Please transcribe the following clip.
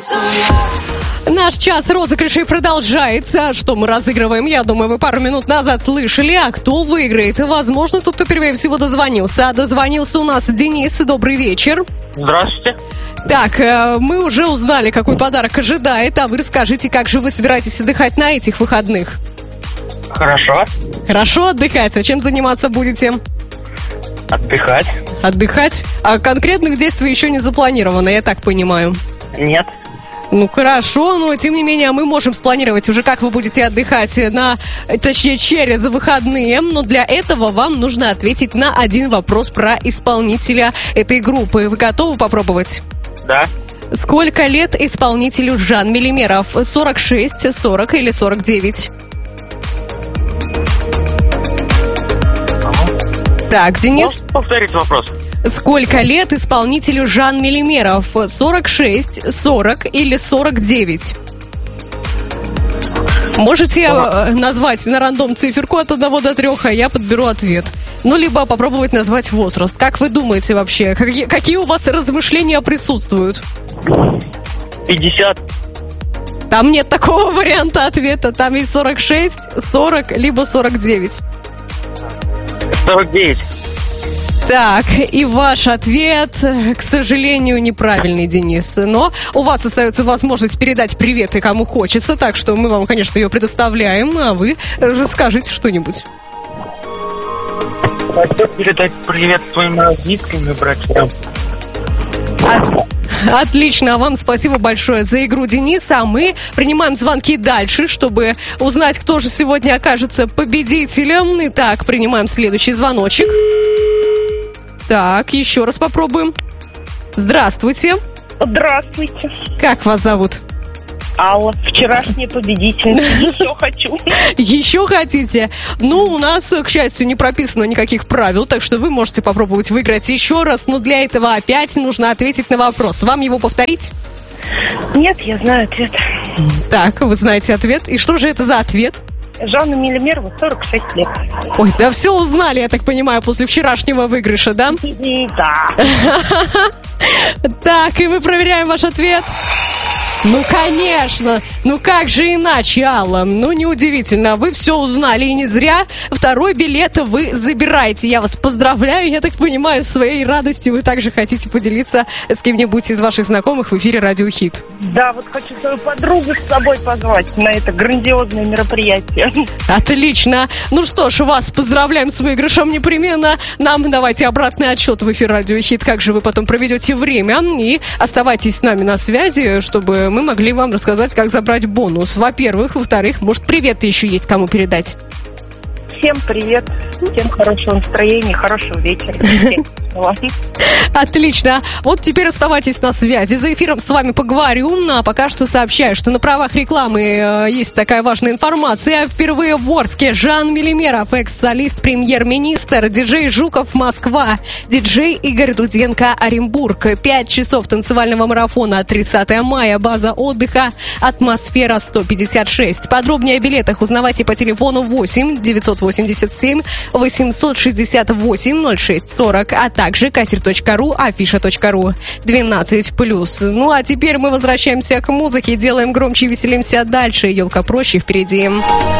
Наш час розыгрышей продолжается. Что мы разыгрываем? Я думаю, вы пару минут назад слышали. А кто выиграет? Возможно, тот, кто впервые всего дозвонился. А дозвонился у нас Денис. Добрый вечер. Здравствуйте. Так, мы уже узнали, какой подарок ожидает. А вы расскажите, как же вы собираетесь отдыхать на этих выходных? Хорошо. Хорошо отдыхать. А чем заниматься будете? Отдыхать. Отдыхать? А конкретных действий еще не запланировано, я так понимаю. Нет. Ну хорошо, но тем не менее мы можем спланировать уже, как вы будете отдыхать через выходные. Но для этого вам нужно ответить на один вопрос про исполнителя этой группы. Вы готовы попробовать? Да. Сколько лет исполнителю Жан Мелимеров? 46, 40 или 49? Так, Денис? Можешь повторить вопрос? Сколько лет исполнителю Жан Мелимеров? 46, 40 или 49? Можете назвать на рандом циферку от 1 до 3, а я подберу ответ. Ну, либо попробовать назвать возраст. Как вы думаете вообще? Какие у вас размышления присутствуют? 50. Там нет такого варианта ответа. Там есть 46, 40, либо 49. 49. Так, и ваш ответ, к сожалению, неправильный, Денис. Но у вас остается возможность передать приветы кому хочется, так что мы вам, конечно, ее предоставляем, а вы расскажите что-нибудь. Хочу передать привет своим родителям и братьям. Отлично, вам спасибо большое за игру, Денис. А мы принимаем звонки дальше, чтобы узнать, кто же сегодня окажется победителем. Итак, принимаем следующий звоночек. Так, еще раз попробуем. Здравствуйте. Здравствуйте. Как вас зовут? Алла, вчерашняя победительница. Еще хочу. Еще хотите? Ну, у нас, к счастью, не прописано никаких правил, так что вы можете попробовать выиграть еще раз, но для этого опять нужно ответить на вопрос. Вам его повторить? Нет, я знаю ответ. Так, вы знаете ответ. И что же это за ответ? Жанна Мелимерова, 46 лет. Ой, да все узнали, я так понимаю, после вчерашнего выигрыша, да? Да. Так, и мы проверяем ваш ответ. Ну, конечно. Ну, как же иначе, Алла? Ну, неудивительно. Вы все узнали, и не зря. Второй билет вы забираете. Я вас поздравляю. Я так понимаю, своей радостью вы также хотите поделиться с кем-нибудь из ваших знакомых в эфире «Радио Хит». Да, вот хочу свою подругу с собой позвать на это грандиозное мероприятие. Отлично. Ну что ж, вас поздравляем с выигрышем непременно. Нам давайте обратный отсчет в эфир «Радио Хит», как же вы потом проведете время. И оставайтесь с нами на связи, чтобы мы могли вам рассказать, как забрать бонус. Во-первых. Во-вторых, может, привет еще есть кому передать? Всем привет. Всем хорошего настроения, хорошего вечера. Отлично. Вот теперь оставайтесь на связи. За эфиром с вами поговорю. А пока что сообщаю, что на правах рекламы есть такая важная информация. Впервые в Орске Жан Мелимеров, экс-солист, премьер-министр, диджей Жуков, Москва, диджей Игорь Дуденко, Оренбург. 5 часов танцевального марафона. 30 мая. База отдыха «Атмосфера 156». Подробнее о билетах узнавайте по телефону 8 987 868 06 40, а также кассер.ру, афиша.ру 12+. Ну а теперь мы возвращаемся к музыке, делаем громче и веселимся дальше. Елка проще впереди.